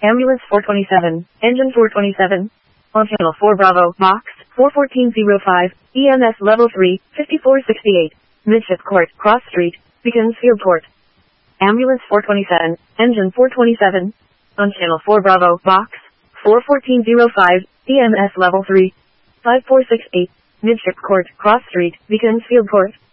Ambulance 427, Engine 427. On Channel 4 Bravo, Box 41405, EMS Level 3, 5468. Midship Court, Cross Street, Beaconsfield Court. Ambulance 427, Engine 427. On Channel 4 Bravo, Box 41405, EMS Level 3, 5468. Midship Court, Cross Street, Beaconsfield Court.